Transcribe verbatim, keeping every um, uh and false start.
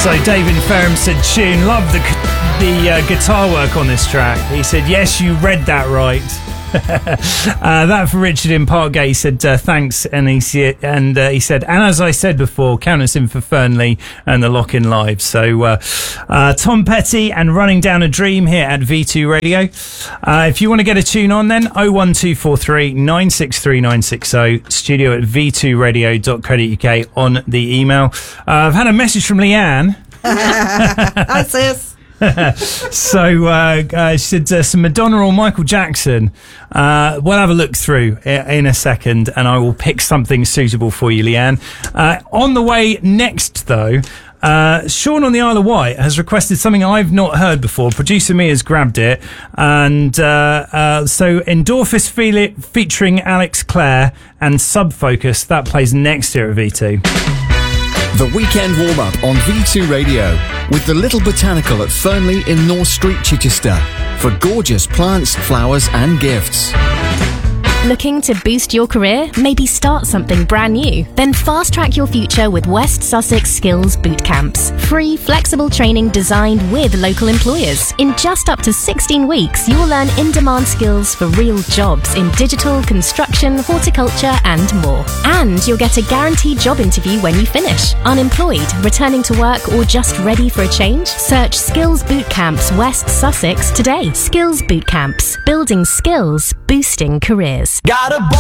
So David Ferrum said, tune, love the the uh, guitar work on this track. He said, yes, you read that right. uh, that for Richard in Parkgate. He said, uh, thanks. And he, said, and uh, he said, and as I said before, count us in for Fernley and the Lock-In Live. So uh, uh, Tom Petty and Running Down a Dream here at V two Radio. Uh, if you want to get a tune on then, oh one two four three nine six three nine six oh, studio at v two radio dot co dot uk on the email. Uh, I've had a message from Leanne. Hi, sis. so uh, uh, she said uh, some Madonna or Michael Jackson. Uh, we'll have a look through in a second and I will pick something suitable for you, Leanne. Uh, on the way next, though, uh, Sean on the Isle of Wight has requested something I've not heard before. Producer me has grabbed it. And uh, uh, so Endorphis fe- featuring Alex Clare and Subfocus, that plays next year at V two. The weekend warm-up on V two Radio with the Little Botanical at Fernley in North Street, Chichester, for gorgeous plants, flowers and gifts. Looking to boost your career? Maybe start something brand new? Then fast-track your future with West Sussex Skills Boot Camps. Free, flexible training designed with local employers. In just up to sixteen weeks, you'll learn in-demand skills for real jobs in digital, construction, horticulture and more. And you'll get a guaranteed job interview when you finish. Unemployed, returning to work or just ready for a change? Search Skills Boot Camps West Sussex today. Skills Boot Camps. Building skills, boosting careers. Got a